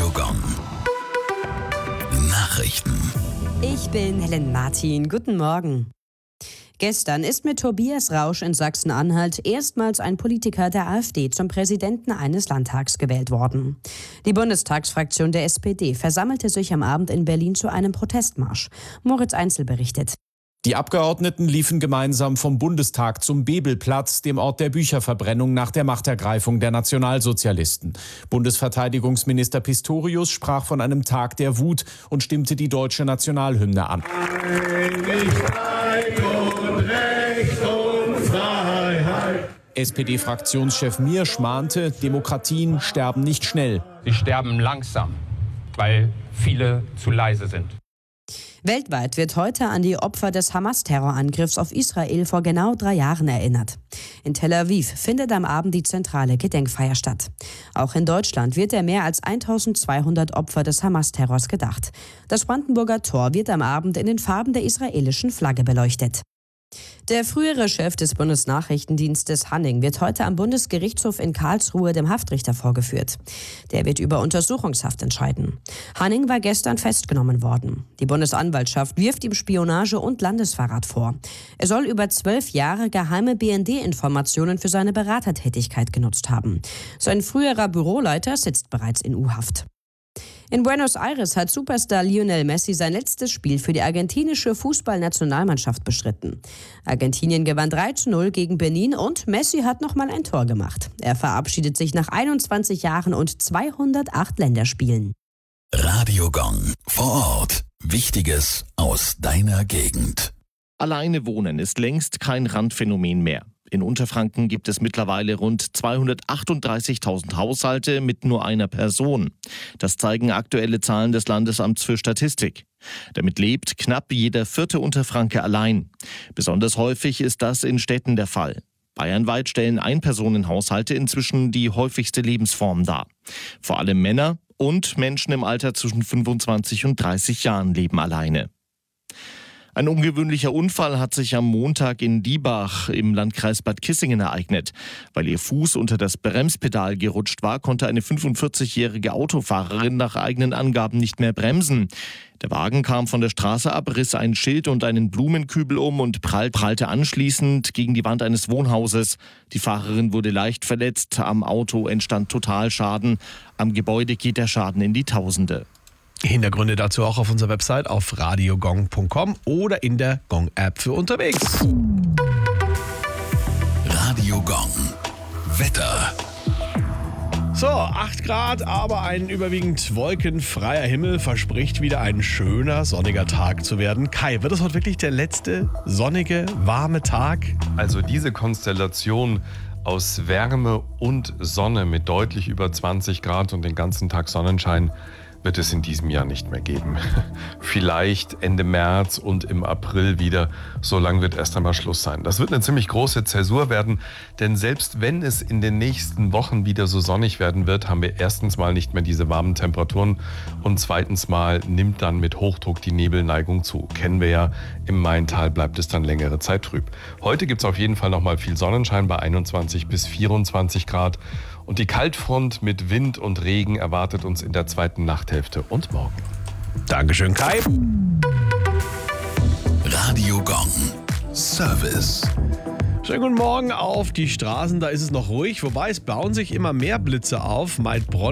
Radio Gong. Nachrichten. Ich bin Helen Martin. Guten Morgen. Gestern ist mit Tobias Rausch in Sachsen-Anhalt erstmals ein Politiker der AfD zum Präsidenten eines Landtags gewählt worden. Die Bundestagsfraktion der SPD versammelte sich am Abend in Berlin zu einem Protestmarsch. Moritz Einzel berichtet. Die Abgeordneten liefen gemeinsam vom Bundestag zum Bebelplatz, dem Ort der Bücherverbrennung nach der Machtergreifung der Nationalsozialisten. Bundesverteidigungsminister Pistorius sprach von einem Tag der Wut und stimmte die deutsche Nationalhymne an. SPD-Fraktionschef Miersch mahnte, Demokratien sterben nicht schnell. Sie sterben langsam, weil viele zu leise sind. Weltweit wird heute an die Opfer des Hamas-Terrorangriffs auf Israel vor genau 3 Jahren erinnert. In Tel Aviv findet am Abend die zentrale Gedenkfeier statt. Auch in Deutschland wird der mehr als 1200 Opfer des Hamas-Terrors gedacht. Das Brandenburger Tor wird am Abend in den Farben der israelischen Flagge beleuchtet. Der frühere Chef des Bundesnachrichtendienstes Hanning wird heute am Bundesgerichtshof in Karlsruhe dem Haftrichter vorgeführt. Der wird über Untersuchungshaft entscheiden. Hanning war gestern festgenommen worden. Die Bundesanwaltschaft wirft ihm Spionage und Landesverrat vor. Er soll über 12 Jahre geheime BND-Informationen für seine Beratertätigkeit genutzt haben. Sein früherer Büroleiter sitzt bereits in U-Haft. In Buenos Aires hat Superstar Lionel Messi sein letztes Spiel für die argentinische Fußballnationalmannschaft bestritten. Argentinien gewann 3:0 gegen Benin und Messi hat nochmal ein Tor gemacht. Er verabschiedet sich nach 21 Jahren und 208 Länderspielen. Radio Gong. Vor Ort. Wichtiges aus deiner Gegend. Alleine wohnen ist längst kein Randphänomen mehr. In Unterfranken gibt es mittlerweile rund 238.000 Haushalte mit nur einer Person. Das zeigen aktuelle Zahlen des Landesamts für Statistik. Damit lebt knapp jeder 4. Unterfranke allein. Besonders häufig ist das in Städten der Fall. Bayernweit stellen Einpersonenhaushalte inzwischen die häufigste Lebensform dar. Vor allem Männer und Menschen im Alter zwischen 25 und 30 Jahren leben alleine. Ein ungewöhnlicher Unfall hat sich am Montag in Diebach im Landkreis Bad Kissingen ereignet. Weil ihr Fuß unter das Bremspedal gerutscht war, konnte eine 45-jährige Autofahrerin nach eigenen Angaben nicht mehr bremsen. Der Wagen kam von der Straße ab, riss ein Schild und einen Blumenkübel um und prallte anschließend gegen die Wand eines Wohnhauses. Die Fahrerin wurde leicht verletzt, am Auto entstand Totalschaden. Am Gebäude geht der Schaden in die Tausende. Hintergründe dazu auch auf unserer Website auf radiogong.com oder in der Gong-App für unterwegs. Radio Gong. Wetter. So, 8 Grad, aber ein überwiegend wolkenfreier Himmel verspricht wieder ein schöner, sonniger Tag zu werden. Kai, wird es heute wirklich der letzte sonnige, warme Tag? Also diese Konstellation aus Wärme und Sonne mit deutlich über 20 Grad und den ganzen Tag Sonnenschein wird es in diesem Jahr nicht mehr geben. Vielleicht Ende März und im April wieder. So lang wird erst einmal Schluss sein. Das wird eine ziemlich große Zäsur werden, denn selbst wenn es in den nächsten Wochen wieder so sonnig werden wird, haben wir erstens mal nicht mehr diese warmen Temperaturen und zweitens mal nimmt dann mit Hochdruck die Nebelneigung zu. Kennen wir ja, im Maintal bleibt es dann längere Zeit trüb. Heute gibt es auf jeden Fall noch mal viel Sonnenschein bei 21 bis 24 Grad. Und die Kaltfront mit Wind und Regen erwartet uns in der zweiten Nachthälfte und morgen. Dankeschön, Kai. Radio Gong. Service. Schönen guten Morgen auf die Straßen, da ist es noch ruhig, wobei es bauen sich immer mehr Blitze auf. Maidbronn